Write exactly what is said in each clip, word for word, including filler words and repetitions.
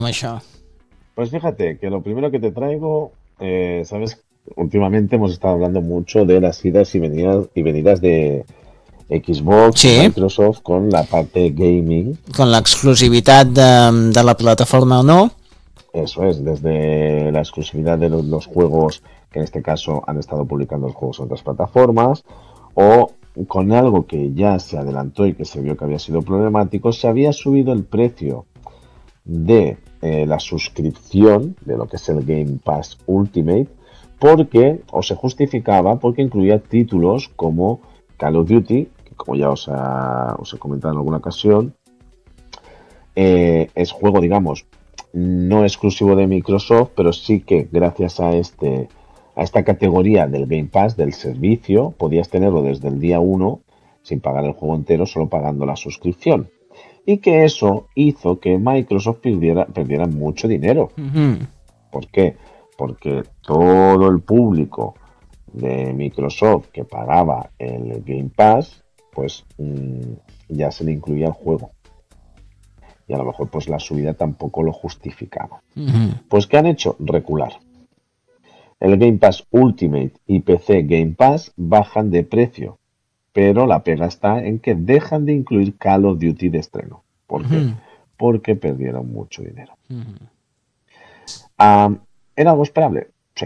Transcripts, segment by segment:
Això. Pues fíjate que lo primero que te traigo, eh, sabes, últimamente hemos estado hablando mucho de las idas y venidas, y venidas de Xbox y Sí, Microsoft con la parte gaming. con l'exclusivitat de, de la plataforma o no. Eso es, desde la exclusividad de los, los juegos, que en este caso han estado publicando los juegos en otras plataformas, o con algo que ya se adelantó y que se vio que había sido problemático, se había subido el precio de eh, la suscripción de lo que es el Game Pass Ultimate, porque, o se justificaba, porque incluía títulos como Call of Duty, que como ya os, ha- os he comentado en alguna ocasión, eh, es juego, digamos, no exclusivo de Microsoft, pero sí que gracias a este a esta categoría del Game Pass, del servicio, podías tenerlo desde el día uno sin pagar el juego entero, solo pagando la suscripción. Y que eso hizo que Microsoft perdiera, perdiera mucho dinero. Mhm. ¿Por qué? Porque todo el público de Microsoft que pagaba el Game Pass, pues mmm, ya se le incluía el juego. Y a lo mejor pues la subida tampoco lo justificaba. Mhm. Pues ¿qué han hecho? Recular. El Game Pass Ultimate y P C Game Pass bajan de precio, pero la pega está en que dejan de incluir Call of Duty de estreno. ¿Por qué? Mhm. Porque perdieron mucho dinero. Mhm. Ah, ¿era algo esperable? Sí,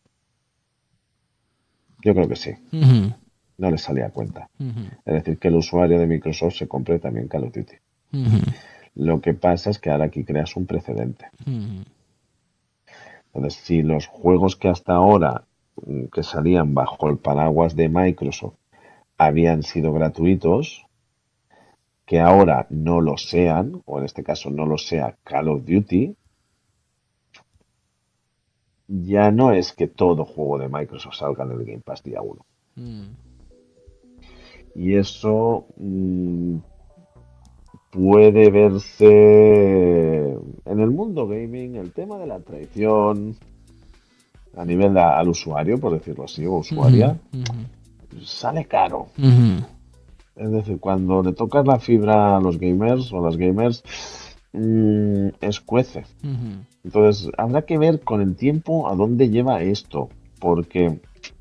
yo creo que sí. Mhm. No les salía a cuenta. Mhm. Es decir, que el usuario de Microsoft se compre también Call of Duty. Mhm. Lo que pasa es que ahora aquí creas un precedente. Mhm. Entonces, si los juegos que hasta ahora mm, que salían bajo el paraguas de Microsoft habían sido gratuitos, que ahora no lo sean, o en este caso no lo sea Call of Duty, ya no es que todo juego de Microsoft salga en el Game Pass día uno. Mhm. Y eso mmm, puede verse en el mundo gaming, el tema de la traición a nivel de, al usuario, por decirlo así, o Mhm. usuaria, Mhm. sale caro. Mhm. Es decir, cuando le tocas la fibra a los gamers o a las gamers, mmm, escuece. Mhm. Entonces, habrá que ver con el tiempo a dónde lleva esto, porque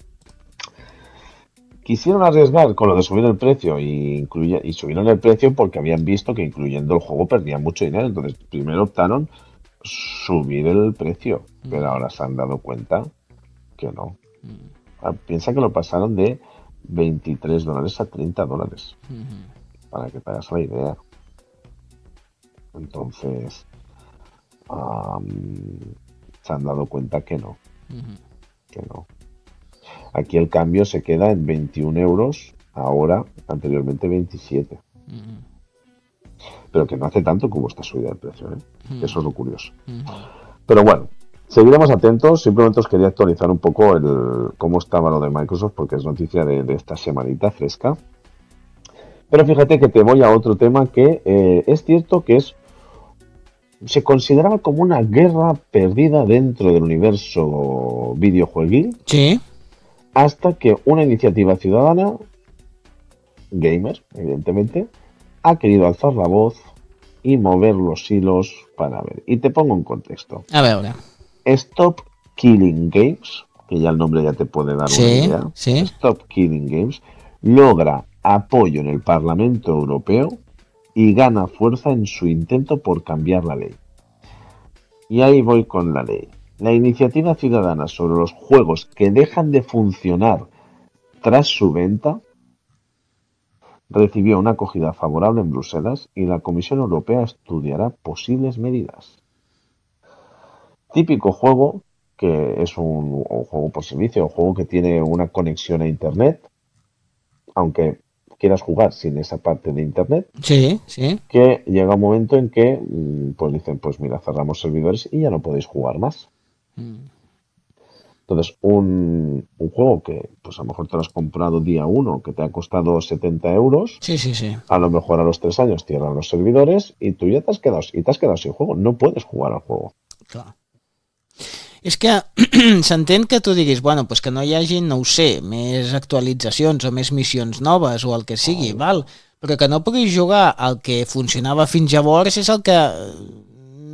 quisieron arriesgar con lo de subir el precio y, incluye, y subieron el precio porque habían visto que incluyendo el juego perdían mucho dinero. Entonces, primero optaron subir el precio, pero Mhm. ahora se han dado cuenta que no. Mhm. Ah, piensa que lo pasaron de veintitrés dólares a treinta dólares, Mhm. para que te hagas la idea. Entonces, um, se han dado cuenta que no, Mhm. que no. Aquí el cambio se queda en veintiún euros, ahora, anteriormente veintisiete. Mhm. Pero que no hace tanto que hubo esta subida de precio, ¿eh? Eso es Mhm. lo curioso. Mhm. Pero bueno, seguiremos atentos. Simplemente os quería actualizar un poco el cómo estaba lo de Microsoft, porque es noticia de, de esta semanita fresca. Pero fíjate que te voy a otro tema que eh, es cierto que es se consideraba como una guerra perdida dentro del universo videojueguil Sí. hasta que una iniciativa ciudadana, gamer, evidentemente, ha querido alzar la voz y mover los hilos para ver. Y te pongo en contexto. A veure. Stop Killing Games, que ya el nombre ya te puede dar una Sí, idea. sí. Stop Killing Games logra apoyo en el Parlamento Europeo y gana fuerza en su intento por cambiar la ley. Y ahí voy con la ley. La iniciativa ciudadana sobre los juegos que dejan de funcionar tras su venta recibió una acogida favorable en Bruselas y la Comisión Europea estudiará posibles medidas. Típico juego que es un, un juego por servicio, un juego que tiene una conexión a Internet, aunque quieras jugar sin esa parte de Internet, Sí, sí. que llega un momento en que mm, pues dicen, pues mira, cerramos servidores y ya no podéis jugar más. Mm. Entonces, un, un juego que pues a lo mejor te lo has comprado día uno, que te ha costado setenta euros, Sí, sí, sí. a lo mejor a los tres años cierran los servidores y tú ya te has quedado, y te has quedado sin juego. No puedes jugar al juego. Clar. És que s'entén que tu diguis, bueno, pues que no hi hagi, no ho sé, més actualitzacions o més missions noves o el que sigui, val? Però que no puguis jugar al que funcionava fins llavors és el que